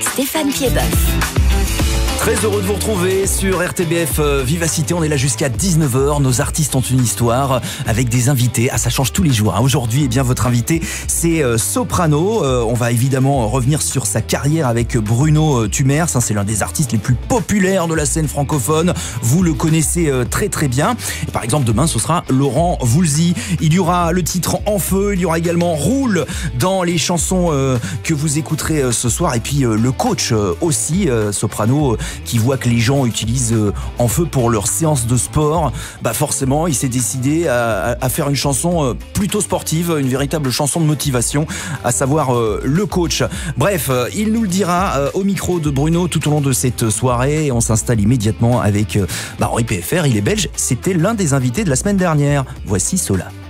Stéphane Piedboeuf. Très heureux de vous retrouver sur RTBF Vivacité. On est là jusqu'à 19h. Nos artistes ont une histoire avec des invités. Ah, ça change tous les jours. Aujourd'hui, eh bien, votre invité, c'est Soprano. On va évidemment revenir sur sa carrière avec Bruno Tumers. C'est l'un des artistes les plus populaires de la scène francophone. Vous le connaissez très très bien. Et par exemple, demain, ce sera Laurent Voulzy. Il y aura le titre En Feu. Il y aura également Roule dans les chansons que vous écouterez ce soir. Et puis le coach aussi, Soprano, qui voit que les gens utilisent En Feu pour leur séance de sport, bah forcément il s'est décidé à faire une chanson plutôt sportive, une véritable chanson de motivation, à savoir le coach. Bref, il nous le dira au micro de Bruno tout au long de cette soirée. On s'installe immédiatement avec Henri PFR, il est belge, c'était l'un des invités de la semaine dernière. Voici Sola.